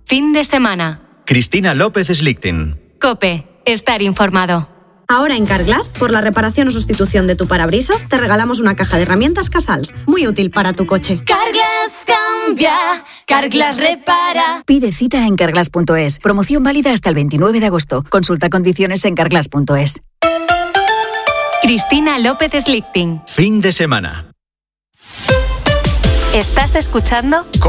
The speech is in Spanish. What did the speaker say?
Fin de semana. Cristina López Slichting. COPE. Estar informado. Ahora en Carglass, por la reparación o sustitución de tu parabrisas, te regalamos una caja de herramientas Casals, muy útil para tu coche. Carglass cambia, Carglass repara. Pide cita en carglass.es. Promoción válida hasta el 29 de agosto. Consulta condiciones en carglass.es. Cristina López Slichting. Fin de semana. ¿Estás escuchando?